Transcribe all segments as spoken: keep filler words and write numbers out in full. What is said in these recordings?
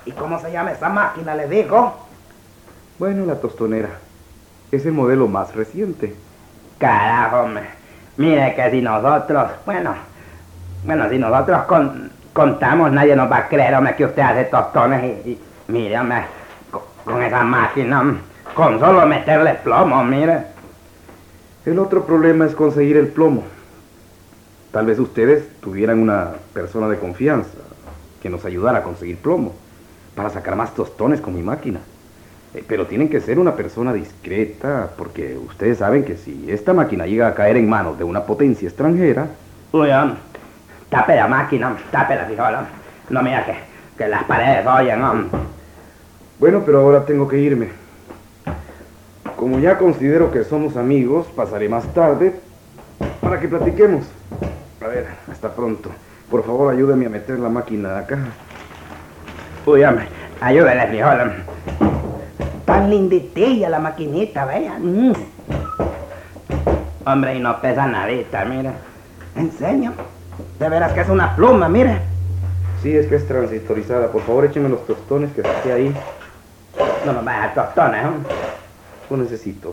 ¿Y cómo se llama esa máquina, le digo? Bueno, la tostonera. Es el modelo más reciente. Carajo, hombre. Mire que si nosotros, bueno, bueno, si nosotros con, contamos, nadie nos va a creer, hombre, que usted hace tostones y, y mire, hombre, con, con esa máquina, hombre, con solo meterle plomo, mire. El otro problema es conseguir el plomo. Tal vez ustedes tuvieran una persona de confianza que nos ayudara a conseguir plomo para sacar más tostones con mi máquina. Eh, pero tienen que ser una persona discreta, porque ustedes saben que si esta máquina llega a caer en manos de una potencia extranjera... Uy, hombre, tape la máquina, tape la fijola. No, mira que, que las paredes oyen, hombre. Bueno, pero ahora tengo que irme. Como ya considero que somos amigos, pasaré más tarde para que platiquemos. A ver, hasta pronto. Por favor, ayúdame a meter la máquina de acá. Uy, hombre, ayúdale, fijola. Tan linditilla la maquinita, vea. Mm. Hombre, y no pesa nadita, mire. Enseño. De veras que es una pluma, mire. Sí, es que es transistorizada. Por favor, écheme los tostones que esté ahí. No nos vaya a tostones, ¿eh? Lo necesito.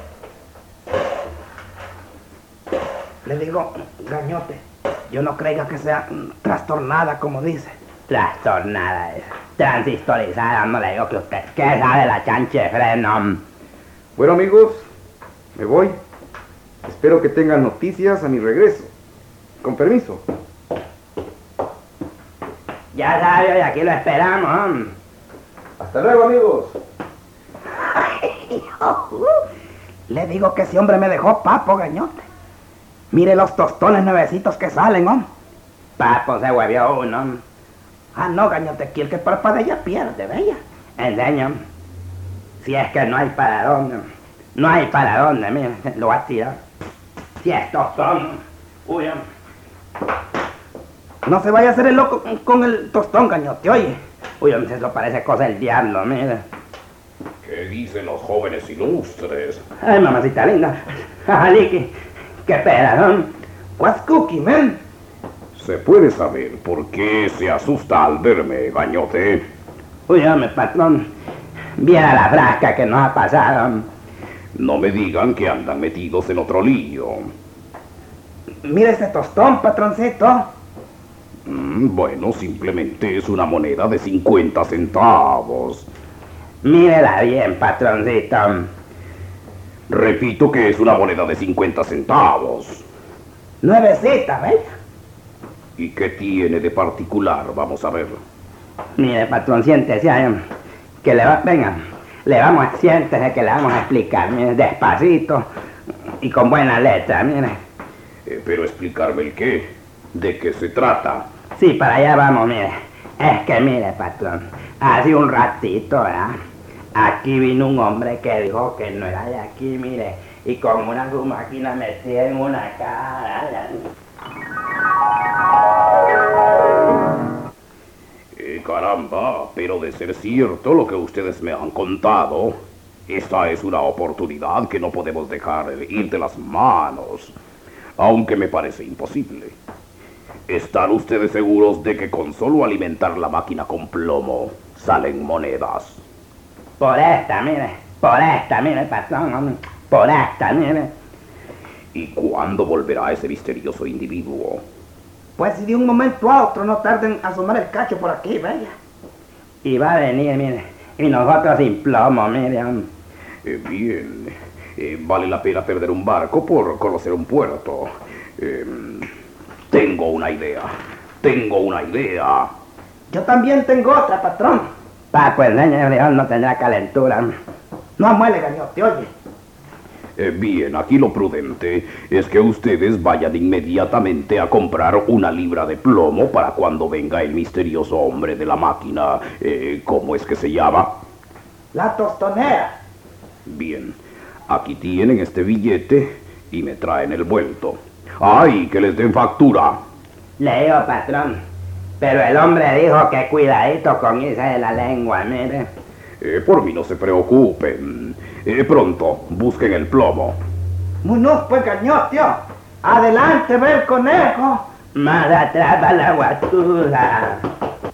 Le digo, gañote, yo no creo que sea trastornada, como dice. Trastornada es. Transistorizada, no le digo que usted. ¿Qué sabe la chanche freno? Bueno, amigos, me voy. Espero que tengan noticias a mi regreso. Con permiso. Ya sabe, y aquí lo esperamos. Hasta luego, amigos. Le digo que ese hombre me dejó papo, gañote. Mire los tostones nuevecitos que salen, hombre. Papo se huevió uno. Ah, no, gañote, aquí el que parpadea pierde, ¿veía? Enseño. Si es que no hay para dónde. No hay para dónde, mire, lo va a tirar. Si es tostón. Uy, hombre. No se vaya a hacer el loco con el tostón, gañote, oye. Uy, hombre, eso parece cosa del diablo, mire. ¿Qué dicen los jóvenes ilustres? Ay, mamacita linda. Jaliki, qué pedazón. What's cooking, man? ¿Se puede saber por qué se asusta al verme, gañote? Uy, hombre, patrón. Viera la frasca que nos ha pasado. No me digan que andan metidos en otro lío. Mire ese tostón, patroncito. Mm, bueno, simplemente es una moneda de cincuenta centavos. Mírela bien, patroncito. Repito que es una moneda de cincuenta centavos. Nuevecita, ¿ves? ¿Y qué tiene de particular? Vamos a ver. Mire, patrón, siéntese ahí. Que le va... Venga, le vamos a... Siéntese que le vamos a explicar, mire, despacito y con buena letra, mire. Eh, pero explicarme el qué. ¿De qué se trata? Sí, para allá vamos, mire. Es que mire, patrón, hace un ratito, ¿verdad? Aquí vino un hombre que dijo que no era de aquí, mire, y con una su máquina metida en una cara. Eh, caramba, pero de ser cierto lo que ustedes me han contado, esta es una oportunidad que no podemos dejar ir de las manos, aunque me parece imposible. ¿Están ustedes seguros de que con solo alimentar la máquina con plomo salen monedas? Por esta, mire, por esta, mire, patrón, hombre, por esta, mire. ¿Y cuándo volverá ese misterioso individuo? Pues si de un momento a otro no tarden en asomar el cacho por aquí, vaya. Y va a venir, mire, y nosotros sin plomo, mire. Eh, bien, eh, vale la pena perder un barco por conocer un puerto. Eh, tengo una idea, tengo una idea. Yo también tengo otra, patrón. Pa, pues, señor, no tendrá calentura. No amuele, gañote, oye. Eh, bien, aquí lo prudente es que ustedes vayan inmediatamente a comprar una libra de plomo para cuando venga el misterioso hombre de la máquina. Eh, ¿Cómo es que se llama? La tostonera. Bien, aquí tienen este billete y me traen el vuelto. ¡Ay, que les den factura! Le digo, patrón. Pero el hombre dijo que cuidadito con irse de la lengua, mire. Eh, por mí no se preocupen. Eh, pronto, busquen el plomo. Muñoz, pues, gañote. Adelante, ve el conejo. Más atrás va la guatura.